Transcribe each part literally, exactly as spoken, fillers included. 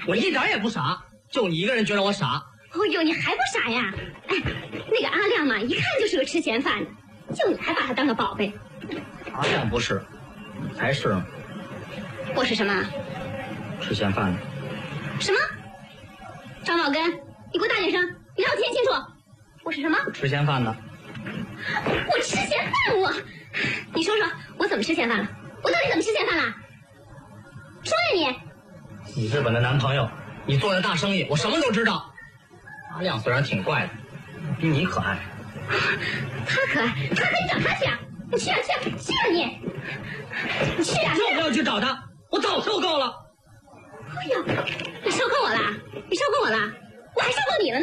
我一点也不傻，就你一个人觉得我傻。 哦呦，你还不傻呀？哎，那个阿亮嘛，一看就是个吃闲饭的，就你还把他当个宝贝。 阿亮不是，才是呢。 我是什么？ 吃闲饭的。 什么？张老根，你给我大点声，你让我听清楚。我是什么？ 吃闲饭的。 我吃闲饭我？你说说，我怎么吃闲饭了？我到底怎么吃闲饭了？说呀你！你日本的男朋友，你做的大生意，我什么都知道。阿亮虽然挺怪的，比你可爱。 他可爱，他可以找他去啊！你去啊去啊去啊你！你去啊！ 要不要去找他？我早受够了。 哎呦，你受够我了？你受够我了？我还受够你了呢！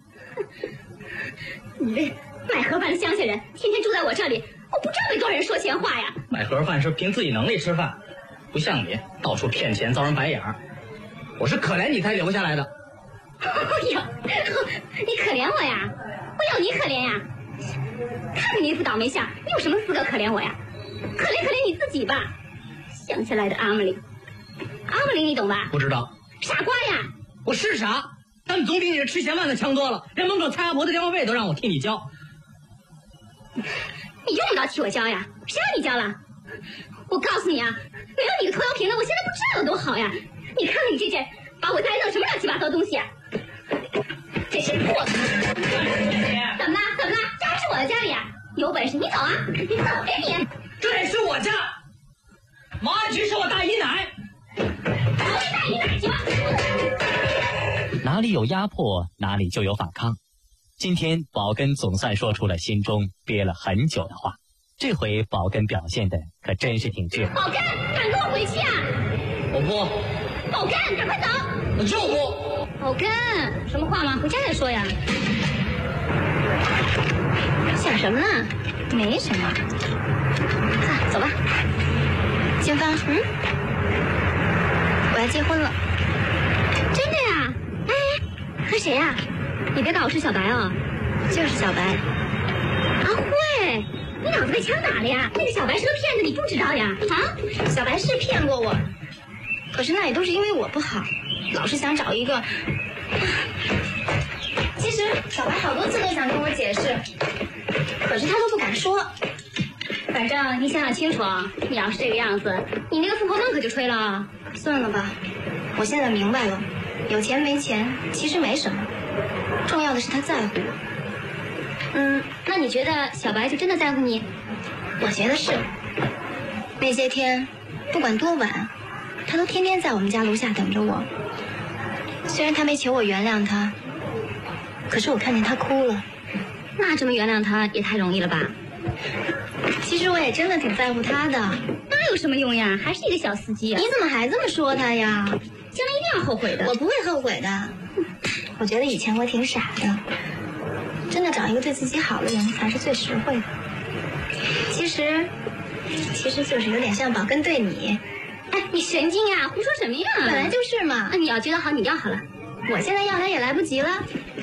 你这卖盒饭的乡下人，天天住在我这里，我不这么跟人说闲话呀！ 买盒饭是凭自己能力吃饭，不像你到处骗钱遭人白眼儿。我是可怜你才留下来的。 哎呦，你可怜我呀？我要你可怜呀？看着你那副倒霉相，你有什么资格可怜我呀？可怜可怜你自己吧！乡下来的阿木林，阿木林你懂吧？ 不知道。 傻瓜呀！ 我是傻，但总比你这吃闲饭的强多了。连门口擦牙婆的电话费都让我替你交。 你用不着替我交呀，谁让你交了？我告诉你啊，没有你个拖油瓶的，我现在不知道有多好呀！你看看你这件，把我栽弄什么乱七八糟东西啊！这是破的。怎么了？怎么了？这还是我的家里呀！有本事你走啊！你走给你！ 这也是我家。毛阿菊是我大姨奶。 我是大姨奶去吧。 哪里有压迫，哪里就有反抗。今天宝根总算说出了心中憋了很久的话，这回宝根表现的可真是挺倔。 宝根，赶跟我回去啊！ 我不。 宝根，赶快走！ 我就不。 宝根，什么话吗？回家再说呀。想什么呢？没什么。啊，走吧。 金芳，嗯，我要结婚了。 真的呀？哎，和谁呀？你别搞我是小白哦。 就是小白。 啊慧，你脑子被枪打了呀？那个小白是个骗子，你不知道呀？啊， 小白是骗过我，可是那也都是因为我不好，老是想找一个。其实小白好多次都想跟我解释，可是他都不敢说。 反正你想想清楚啊，你要是这个样子，你那个富婆梦可就吹了。 算了吧，我现在明白了，有钱没钱其实没什么，重要的是他在乎我。 嗯，那你觉得小白就真的在乎你？ 我觉得是。那些天，不管多晚，他都天天在我们家楼下等着我。虽然他没求我原谅他，可是我看见他哭了。 那这么原谅他也太容易了吧？ 其实我也真的挺在乎他的。 那有什么用呀？还是一个小司机啊！ 你怎么还这么说他呀？ 将来一定要后悔的。 我不会后悔的。我觉得以前我挺傻的，真的找一个对自己好的人才是最实惠的。其实，其实就是有点像宝根对你。 哎，你神经呀！胡说什么呀？ 本来就是嘛。 那你要觉得好，你要好了。 我现在要他也来不及了。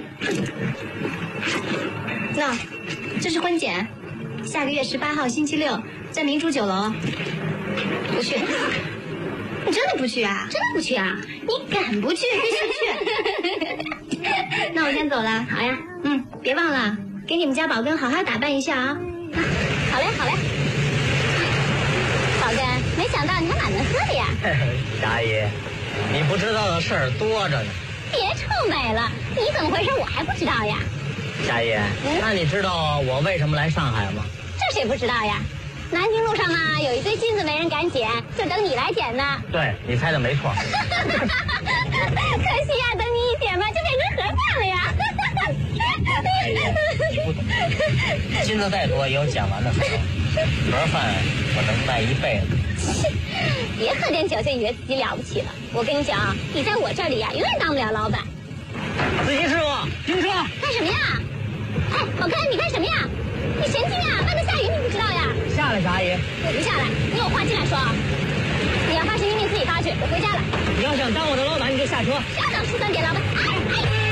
那，这是婚检，下个月十八号星期六，在明珠酒楼。不去。你真的不去啊？ 真的不去啊？ 你敢不去？必须去。那我先走了。 好呀。 嗯，别忘了给你们家宝根好好打扮一下啊。 啊好嘞，好嘞。宝根，没想到你还蛮能喝的呀。 霞姨，你不知道的事儿多着呢。 别臭美了，你怎么回事我还不知道呀。 霞姨，嗯、那你知道我为什么来上海吗？ 这谁不知道呀？南京路上嘛，有一堆金子没人敢捡，就等你来捡呢。 对，你猜的没错。 可惜呀，等你一捡嘛，就变成盒饭了呀。 哎呀，你不懂，金子再多也有捡完的时候。盒饭我能卖一辈子。 别喝点酒就以为自己了不起了。我跟你讲，你在我这里呀，永远当不了老板。 司机师傅，停车！ 干什么呀？哎，宝根，你干什么呀？你神经呀！外面下雨你不知道呀？ 下来，霞姨。 我不下来，你有话进来说啊。你要发神经病自己发去，我回家了。 你要想当我的老板，你就下车。 不要当初三点老板。哎哎。